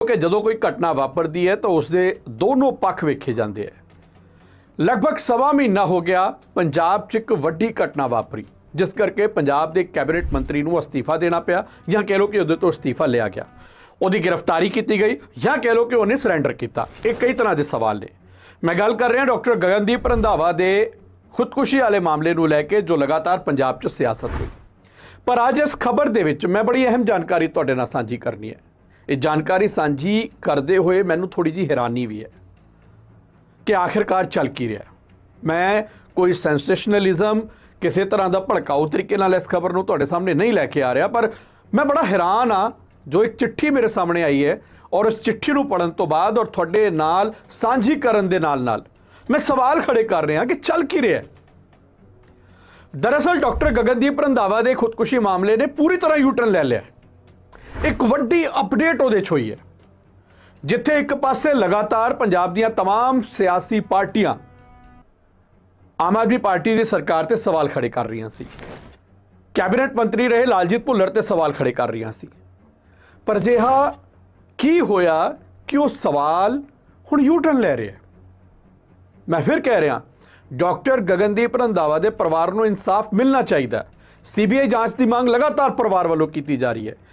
ਕਿ ਜਦੋਂ ਕੋਈ ਘਟਨਾ ਵਾਪਰਦੀ ਹੈ ਤਾਂ ਉਸਦੇ ਦੋਨੋਂ ਪੱਖ ਵੇਖੇ ਜਾਂਦੇ ਹੈ। ਲਗਭਗ ਸਵਾ ਮਹੀਨਾ ਹੋ ਗਿਆ ਪੰਜਾਬ 'ਚ ਇੱਕ ਵੱਡੀ ਘਟਨਾ ਵਾਪਰੀ, ਜਿਸ ਕਰਕੇ ਪੰਜਾਬ ਦੇ ਕੈਬਨਿਟ ਮੰਤਰੀ ਨੂੰ ਅਸਤੀਫਾ ਦੇਣਾ ਪਿਆ, ਜਾਂ ਕਹਿ ਲਓ ਕਿ ਉਹਦੇ ਤੋਂ ਅਸਤੀਫਾ ਲਿਆ ਗਿਆ, ਉਹਦੀ ਗ੍ਰਿਫਤਾਰੀ ਕੀਤੀ ਗਈ, ਜਾਂ ਕਹਿ ਲਓ ਕਿ ਉਹਨੇ ਸਰੈਂਡਰ ਕੀਤਾ। ਇਹ ਕਈ ਤਰ੍ਹਾਂ ਦੇ ਸਵਾਲ ਨੇ। ਮੈਂ ਗੱਲ ਕਰ ਰਿਹਾ ਡਾਕਟਰ ਗਗਨਦੀਪ ਰੰਧਾਵਾ ਦੇ ਖੁਦਕੁਸ਼ੀ ਵਾਲੇ ਮਾਮਲੇ ਨੂੰ ਲੈ ਕੇ, ਜੋ ਲਗਾਤਾਰ ਪੰਜਾਬ 'ਚ ਸਿਆਸਤ ਹੋਈ। ਪਰ ਅੱਜ ਇਸ ਖਬਰ ਦੇ ਵਿੱਚ ਮੈਂ ਬੜੀ ਅਹਿਮ ਜਾਣਕਾਰੀ ਤੁਹਾਡੇ ਨਾਲ ਸਾਂਝੀ ਕਰਨੀ ਹੈ। ਇਹ ਜਾਣਕਾਰੀ ਸਾਂਝੀ ਕਰਦੇ ਹੋਏ ਮੈਨੂੰ ਥੋੜੀ ਜਿਹੀ ਹੈਰਾਨੀ ਵੀ ਹੈ ਕਿ ਆਖਿਰਕਾਰ ਚੱਲ ਕੀ ਰਿਹਾ। ਮੈਂ ਕੋਈ ਸੈਂਸੇਸ਼ਨਲਿਜ਼ਮ, ਕਿਸੇ ਤਰ੍ਹਾਂ ਦਾ ਭੜਕਾਊ ਤਰੀਕੇ ਨਾਲ ਇਸ ਖਬਰ ਨੂੰ ਤੁਹਾਡੇ ਸਾਹਮਣੇ ਨਹੀਂ ਲੈ ਕੇ ਆ ਰਿਹਾ, ਪਰ ਮੈਂ ਬੜਾ ਹੈਰਾਨ ਹਾਂ ਜੋ ਇੱਕ ਚਿੱਠੀ ਮੇਰੇ ਸਾਹਮਣੇ ਆਈ ਹੈ, ਔਰ ਉਸ ਚਿੱਠੀ ਨੂੰ ਪੜ੍ਹਨ ਤੋਂ ਬਾਅਦ ਔਰ ਤੁਹਾਡੇ ਨਾਲ ਸਾਂਝੀ ਕਰਨ ਦੇ ਨਾਲ ਮੈਂ ਸਵਾਲ ਖੜੇ ਕਰ ਰਿਹਾ ਕਿ ਚੱਲ ਕੀ ਰਿਹਾ। ਦਰਅਸਲ ਡਾਕਟਰ ਗਗਨਦੀਪ ਰੰਧਾਵਾ ਦੇ ਖੁਦਕੁਸ਼ੀ ਮਾਮਲੇ ਨੇ ਪੂਰੀ ਤਰ੍ਹਾਂ ਯੂਟਰਨ ਲੈ ਲਿਆ। ਇੱਕ ਵੱਡੀ ਅਪਡੇਟ ਉਹਦੇ 'ਚ ਹੋਈ ਹੈ, ਜਿੱਥੇ ਇੱਕ ਪਾਸੇ ਲਗਾਤਾਰ ਪੰਜਾਬ ਦੀਆਂ तमाम ਸਿਆਸੀ ਪਾਰਟੀਆਂ ਆਮ ਆਦਮੀ ਪਾਰਟੀ ਦੀ ਸਰਕਾਰ ਤੇ ਸਵਾਲ ਖੜੇ ਕਰ ਰਹੀਆਂ ਸੀ, ਕੈਬਨਿਟ ਮੰਤਰੀ ਰਹੇ ਲਾਲਜੀਤ ਭੁੱਲਰ ਤੇ ਸਵਾਲ ਖੜੇ ਕਰ ਰਹੀਆਂ ਸੀ। ਪਰ ਅਜਿਹਾ ਕੀ ਹੋਇਆ ਕਿ ਉਹ ਸਵਾਲ ਹੁਣ ਯੂਟਰਨ ਲੈ ਰਿਹਾ। ਮੈਂ ਫਿਰ ਕਹਿ ਰਿਹਾ, ਡਾਕਟਰ ਗਗਨਦੀਪ ਰੰਧਾਵਾ ਦੇ ਪਰਿਵਾਰ ਨੂੰ ਇਨਸਾਫ ਮਿਲਣਾ ਚਾਹੀਦਾ। ਸੀਬੀਆਈ ਜਾਂਚ ਦੀ ਮੰਗ ਲਗਾਤਾਰ ਪਰਿਵਾਰ ਵੱਲੋਂ ਕੀਤੀ ਜਾ ਰਹੀ ਹੈ।